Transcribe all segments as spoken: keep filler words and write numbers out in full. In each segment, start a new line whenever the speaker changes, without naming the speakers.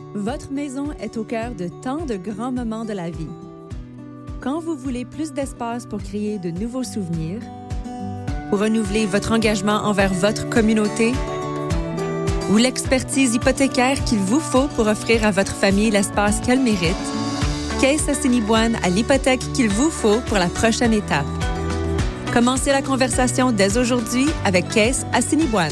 Votre maison est au cœur de tant de grands moments de la vie. Quand vous voulez plus d'espace pour créer de nouveaux souvenirs, pour renouveler votre engagement envers votre communauté, ou l'expertise hypothécaire qu'il vous faut pour offrir à votre famille l'espace qu'elle mérite, Caisse Assiniboine a l'hypothèque qu'il vous faut pour la prochaine étape. Commencez la conversation dès aujourd'hui avec Caisse Assiniboine.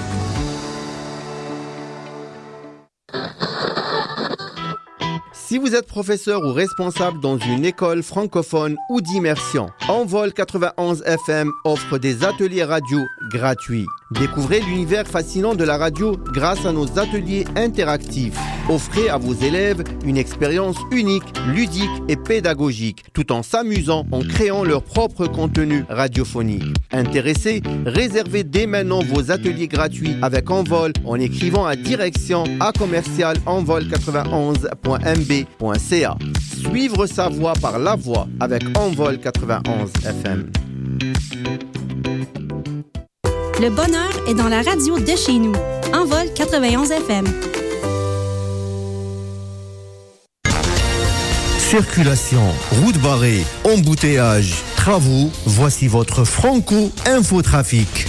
Si vous êtes professeur ou responsable dans une école francophone ou d'immersion, Envol quatre-vingt-onze F M offre des ateliers radio gratuits. Découvrez l'univers fascinant de la radio grâce à nos ateliers interactifs. Offrez à vos élèves une expérience unique, ludique et pédagogique, tout en s'amusant en créant leur propre contenu radiophonique. Intéressés, réservez dès maintenant vos ateliers gratuits avec Envol en écrivant à direction à commercial envol quatre-vingt-onze point m b point c a. Suivre sa voix par la voix avec Envol quatre-vingt-onze F M.
Le bonheur est dans la radio de chez nous. Envol quatre-vingt-onze F M.
Circulation, route barrée, embouteillage, travaux, voici votre Franco Infotrafic.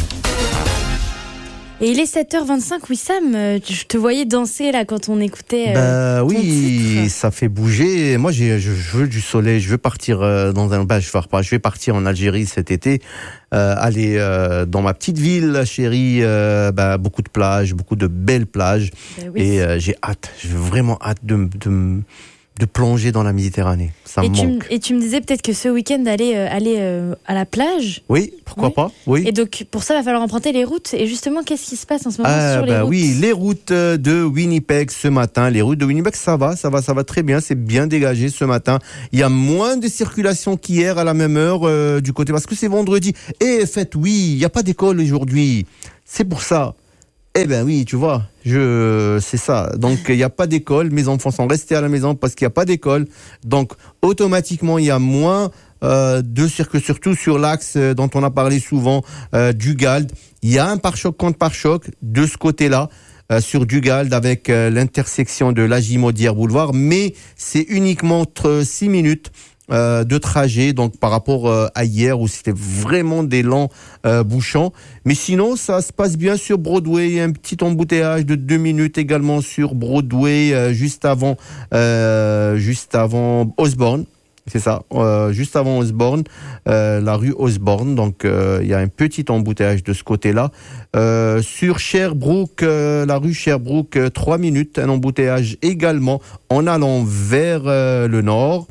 Et il est sept heures vingt-cinq, Wissam, je te voyais danser là quand on écoutait euh,
bah, oui, titre. Ça fait bouger. Moi, j'ai, je, je veux du soleil, je veux partir euh, dans un... Bah, je, vais pas, je vais partir en Algérie cet été, euh, aller euh, dans ma petite ville, chérie, euh, bah, beaucoup de plages, beaucoup de belles plages. Bah, oui. Et euh, j'ai hâte, j'ai vraiment hâte de... de de plonger dans la Méditerranée. Ça me
et, tu
manque.
m- et tu me disais peut-être que ce week-end, aller, euh, aller euh, à la plage.
Oui, pourquoi oui. pas. Oui.
Et donc, pour ça, il va falloir emprunter les routes. Et justement, qu'est-ce qui se passe en ce moment ah, sur les
bah
routes ?
Oui, les routes de Winnipeg ce matin. Les routes de Winnipeg, ça va, ça va, ça va très bien. C'est bien dégagé ce matin. Il y a moins de circulation qu'hier à la même heure euh, du côté... Parce que c'est vendredi. Et faites, oui, il n'y a pas d'école aujourd'hui. C'est pour ça. Eh ben oui, tu vois, je, c'est ça. Donc, il n'y a pas d'école. Mes enfants sont restés à la maison parce qu'il n'y a pas d'école. Donc, automatiquement, il y a moins euh, de circuits, surtout sur l'axe dont on a parlé souvent, euh, du Gald. Il y a un pare-choc contre pare-choc de ce côté-là, euh, sur du Gald avec euh, l'intersection de Lagimaudière Boulevard. Mais c'est uniquement entre six minutes. Euh, de trajet, donc par rapport euh, à hier où c'était vraiment des lents euh, bouchons. Mais sinon, ça se passe bien sur Broadway. Il y a un petit embouteillage de deux minutes également sur Broadway, euh, juste avant, euh, juste avant Osborne. C'est ça, euh, juste avant Osborne, euh, la rue Osborne. Donc, euh, il y a un petit embouteillage de ce côté-là. Euh, sur Sherbrooke, euh, la rue Sherbrooke, euh, trois minutes, un embouteillage également en allant vers euh, le nord.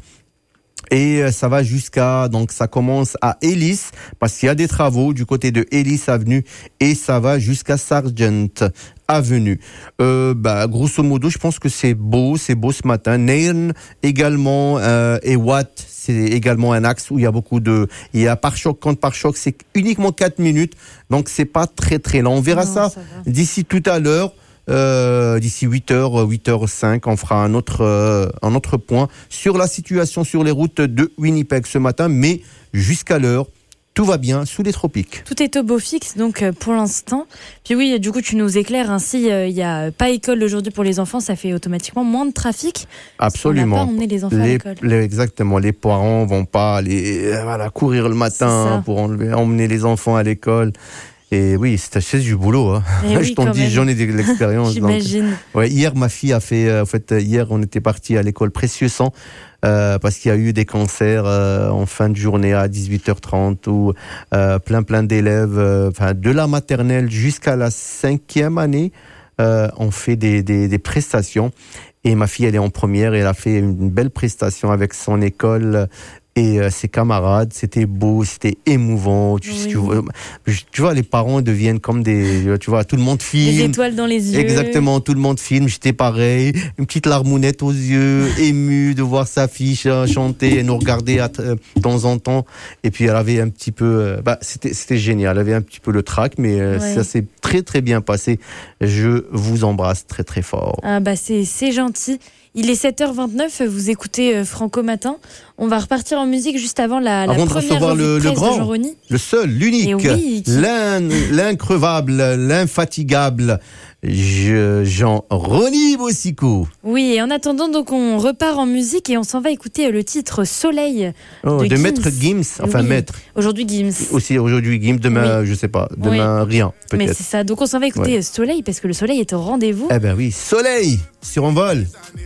Et ça va jusqu'à, donc ça commence à Ellis, parce qu'il y a des travaux du côté de Ellis Avenue, et ça va jusqu'à Sargent Avenue. Euh, bah, grosso modo, je pense que c'est beau, c'est beau ce matin. Nairn également, euh, et Watt, c'est également un axe où il y a beaucoup de, il y a pare-choc contre pare-choc, c'est uniquement quatre minutes, donc c'est pas très très long. On verra non, ça, ça d'ici tout à l'heure. Euh, d'ici huit heures, huit heures cinq, on fera un autre, euh, un autre point sur la situation sur les routes de Winnipeg ce matin, mais jusqu'à l'heure, tout va bien sous les tropiques.
Tout est au beau fixe, donc pour l'instant. Puis oui, du coup, tu nous éclaires ainsi, il euh, n'y a pas école aujourd'hui pour les enfants, ça fait automatiquement moins de trafic.
Absolument.
On n'a pas emmené les enfants
les,
à l'école.
Les, exactement, les parents vont pas aller euh, voilà, courir le matin pour enlever, emmener les enfants à l'école. Et oui, c'est, c'est du boulot. Hein.
Oui,
je t'en dis, même. J'en ai de l'expérience.
J'imagine.
Donc, ouais, hier, ma fille a fait. Euh, en fait, hier, on était parti à l'école Précieux-Sang euh, parce qu'il y a eu des concerts euh, en fin de journée à dix-huit heures trente où euh, plein, plein d'élèves, euh, enfin, de la maternelle jusqu'à la cinquième année, euh, ont fait des, des, des prestations. Et ma fille, elle est en première et elle a fait une belle prestation avec son école. Et euh, ses camarades, c'était beau, c'était émouvant. Tu, oui. tu, vois, tu vois, les parents deviennent comme des... Tu vois, tout le monde filme.
Des étoiles dans les yeux.
Exactement, tout le monde filme. J'étais pareil. Une petite larmounette aux yeux, émue de voir sa fille chanter et nous regarder à, euh, de temps en temps. Et puis, elle avait un petit peu... Euh, bah, c'était, c'était génial. Elle avait un petit peu le trac, mais euh, ouais. ça s'est très, très bien passé. Je vous embrasse très, très fort.
Ah bah, c'est, c'est gentil. Il est sept heures vingt-neuf, vous écoutez Franco Matin. On va repartir en musique juste avant la,
avant
la
de
première
recevoir
revue
le,
de presse
le grand,
de Jean Rony.
Le seul, l'unique,
oui, qui...
l'in, l'increvable, l'infatigable, Je- Jean-Rony Bosiko.
Oui, et en attendant, donc on repart en musique et on s'en va écouter le titre Soleil
Oh,
de,
de
Gims.
Maître Gims, enfin
Oui.
Maître.
Aujourd'hui Gims.
Aussi aujourd'hui Gims, demain, je sais pas, demain rien,
Mais
peut-être.
c'est ça. Donc on s'en va écouter
Ouais.
Soleil parce que le soleil est au rendez-vous.
Eh ben oui, soleil sur Envol.